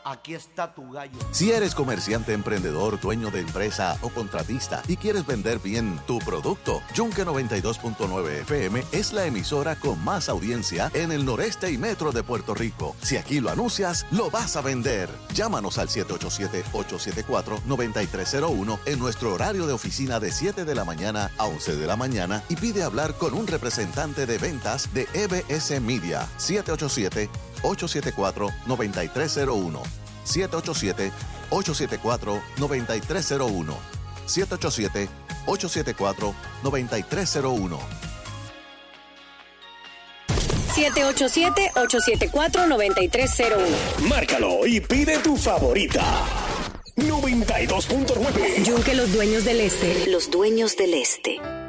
aquí está tu gallo. Si eres comerciante, emprendedor, dueño de empresa o contratista y quieres vender bien tu producto, Yunque 92.9 FM es la emisora con más audiencia en el noreste y metro de Puerto Rico. Si aquí lo anuncias, lo vas a vender. Llámanos al 787-874-9301 en nuestro horario de oficina de 7 de la mañana a 11 de la mañana y pide hablar con un representante de ventas de EBS Media. 787-874-9301. 787-874-9301. 787-874-9301. 787-874-9301. Márcalo y pide tu favorita. 92.9. Yunque, los dueños del este. Los dueños del este.